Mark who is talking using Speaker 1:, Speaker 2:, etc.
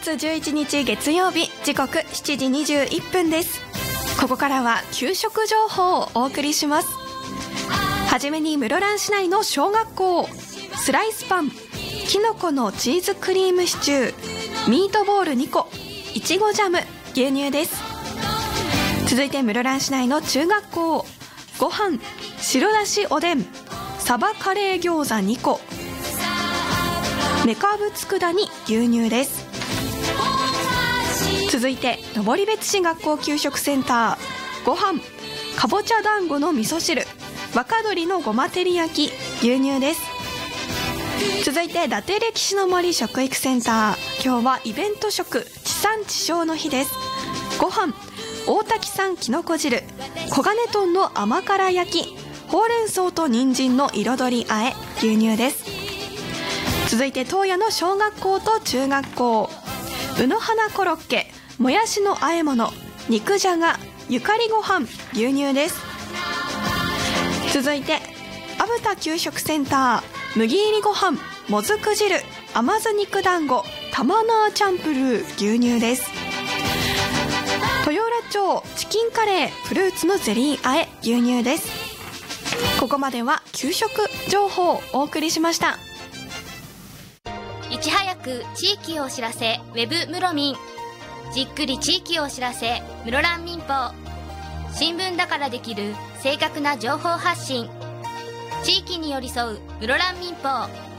Speaker 1: 月11日月曜日、時刻7時21分です。ここからは給食情報をお送りします。はじめに室蘭市内の小学校、スライスパン、きのこのチーズクリームシチュー、ミートボール2個、いちごジャム、牛乳です。続いて室蘭市内の中学校、ご飯、白だしおでん、サバカレー餃子2個、めかぶ佃煮、牛乳です。続いて登別市学校給食センター、ご飯、かぼちゃ団子の味噌汁、若鶏のごま照り焼き、牛乳です。続いて伊達歴史の森食育センター、今日はイベント食、地産地消の日です。ご飯、大滝産きのこ汁、黄金豚の甘辛焼き、ほうれん草と人参の彩りあえ、牛乳です。続いて東野の小学校と中学校、うの花コロッケ、もやしの和え物、肉じゃが、ゆかりご飯、牛乳です。続いて阿部田給食センター、麦入りご飯、もずく汁、甘酢肉団子、玉菜チャンプルー、牛乳です。豊浦町チキンカレー、フルーツのゼリーあえ、牛乳です。ここまでは給食情報をお送りしました。
Speaker 2: いち早く地域をお知らせ、ウェブムロミン。じっくり地域をお知らせ、室蘭民報。新聞だからできる正確な情報発信、地域に寄り添う室蘭民報。